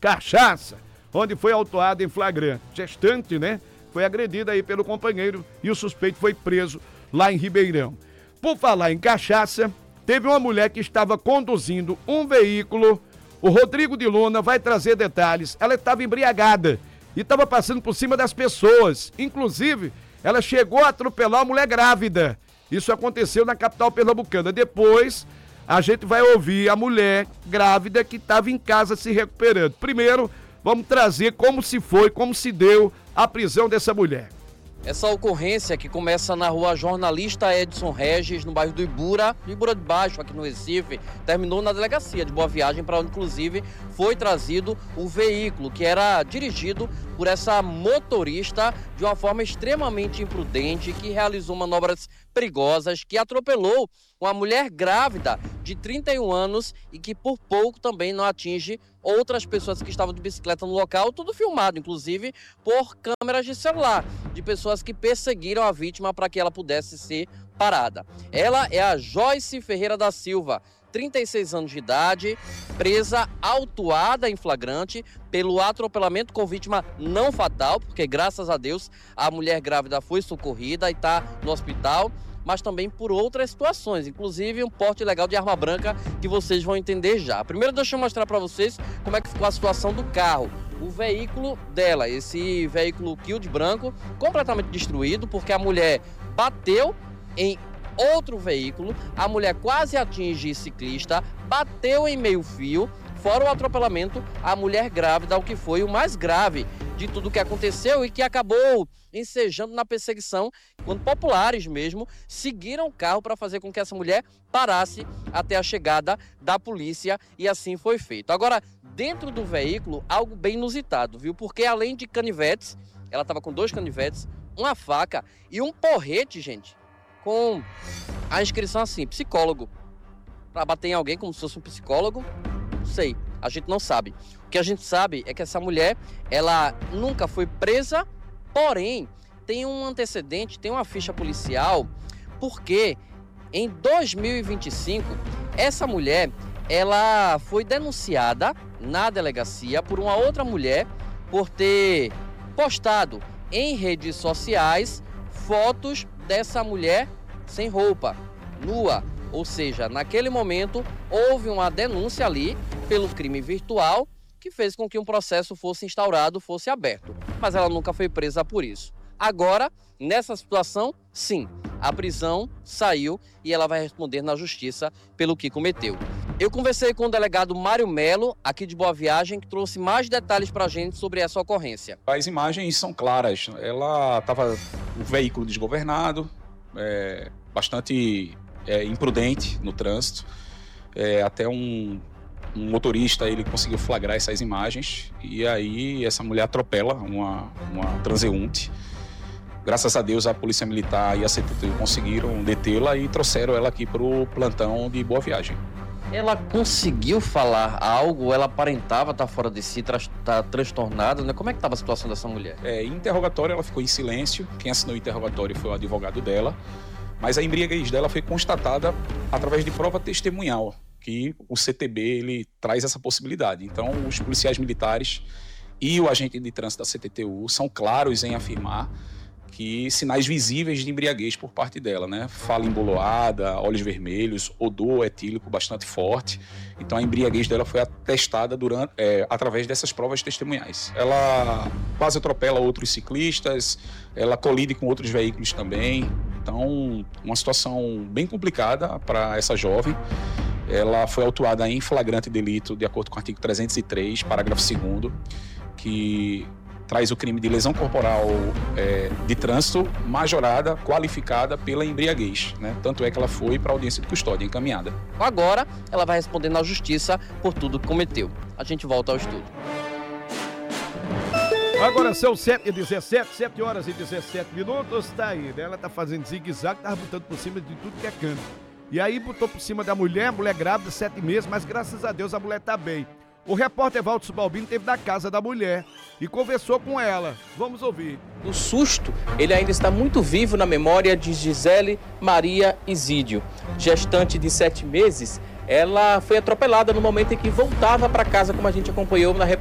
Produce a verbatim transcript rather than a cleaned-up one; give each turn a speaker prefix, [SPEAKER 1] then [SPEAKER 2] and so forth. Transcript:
[SPEAKER 1] Cachaça, onde foi autuado em flagrante. Gestante, né? Foi agredida aí pelo companheiro e o suspeito foi preso lá em Ribeirão. Por falar em cachaça, teve uma mulher que estava conduzindo um veículo. O Rodrigo de Luna vai trazer detalhes. Ela estava embriagada e estava passando por cima das pessoas. Inclusive, ela chegou a atropelar uma mulher grávida. Isso aconteceu na capital pernambucana. Depois, a gente vai ouvir a mulher grávida que estava em casa se recuperando. Primeiro, vamos trazer como se foi, como se deu a prisão dessa mulher.
[SPEAKER 2] Essa ocorrência que começa na rua Jornalista Edson Regis, no bairro do Ibura, do Ibura de Baixo, aqui no Recife, terminou na delegacia de Boa Viagem, para onde inclusive foi trazido o veículo, que era dirigido por essa motorista de uma forma extremamente imprudente, que realizou manobras perigosas, que atropelou uma mulher grávida de trinta e um anos e que por pouco também não atinge outras pessoas que estavam de bicicleta no local, tudo filmado, inclusive, por câmeras de celular, de pessoas que perseguiram a vítima para que ela pudesse ser parada. Ela é a Joyce Ferreira da Silva, trinta e seis anos de idade, presa, autuada em flagrante pelo atropelamento com vítima não fatal, porque graças a Deus a mulher grávida foi socorrida e está no hospital, mas também por outras situações, inclusive um porte ilegal de arma branca, que vocês vão entender já. Primeiro deixa eu mostrar para vocês como é que ficou a situação do carro. O veículo dela, esse veículo Kia de branco, completamente destruído, porque a mulher bateu em outro veículo, a mulher quase atinge o ciclista, bateu em meio fio, fora o atropelamento, a mulher grávida, o que foi o mais grave de tudo que aconteceu e que acabou ensejando na perseguição, quando populares mesmo seguiram o carro para fazer com que essa mulher parasse até a chegada da polícia, e assim foi feito. Agora, dentro do veículo, algo bem inusitado, viu? Porque além de canivetes, ela estava com dois canivetes, uma faca e um porrete, gente, com a inscrição assim, psicólogo, para bater em alguém como se fosse um psicólogo. Não sei, a gente não sabe. O que a gente sabe é que essa mulher, ela nunca foi presa, porém, tem um antecedente, tem uma ficha policial, porque em dois mil e vinte e cinco, essa mulher, ela foi denunciada na delegacia por uma outra mulher por ter postado em redes sociais fotos dessa mulher sem roupa, nua. Ou seja, naquele momento houve uma denúncia ali pelo crime virtual que fez com que um processo fosse instaurado, fosse aberto. Mas ela nunca foi presa por isso. Agora, nessa situação, sim, a prisão saiu e ela vai responder na justiça pelo que cometeu. Eu conversei com o delegado Mário Melo, aqui de Boa Viagem, que trouxe mais detalhes para a gente sobre essa ocorrência.
[SPEAKER 3] As imagens são claras. Ela estava um veículo desgovernado, é, bastante é, imprudente no trânsito. É, até um, um motorista ele conseguiu flagrar essas imagens e aí essa mulher atropela uma, uma transeunte. Graças a Deus a Polícia Militar e a C T T U conseguiram detê-la e trouxeram ela aqui para o plantão de Boa Viagem.
[SPEAKER 2] Ela conseguiu falar algo? Ela aparentava estar fora de si, tra tá transtornada, né? Como é que estava a situação dessa mulher?
[SPEAKER 3] É, em interrogatório ela ficou em silêncio. Quem assinou o interrogatório foi o advogado dela. Mas a embriaguez dela foi constatada através de prova testemunhal, que o C T B ele traz essa possibilidade. Então, os policiais militares e o agente de trânsito da C T T U são claros em afirmar que sinais visíveis de embriaguez por parte dela, né? Fala embolada, olhos vermelhos, odor etílico bastante forte. Então, a embriaguez dela foi atestada durante, é, através dessas provas testemunhais. Ela quase atropela outros ciclistas, ela colide com outros veículos também. Então, uma situação bem complicada para essa jovem. Ela foi autuada em flagrante delito, de acordo com o artigo trezentos e três, parágrafo segundo, que traz o crime de lesão corporal é, de trânsito majorada, qualificada pela embriaguez, né? Tanto é que ela foi para a audiência de custódia encaminhada.
[SPEAKER 2] Agora, ela vai responder na justiça por tudo que cometeu. A gente volta ao estúdio.
[SPEAKER 1] Agora são sete e dezessete, sete horas e dezessete minutos, tá aí, né? Ela tá fazendo zigue-zague, tava botando por cima de tudo que é canto. E aí botou por cima da mulher, mulher grávida, sete meses, mas graças a Deus a mulher tá bem. O repórter Valdo Balbino esteve na casa da mulher e conversou com ela. Vamos ouvir.
[SPEAKER 4] O susto, ele ainda está muito vivo na memória de Gisele Maria Isídio. Gestante de sete meses, ela foi atropelada no momento em que voltava para casa, como a gente acompanhou na reportagem.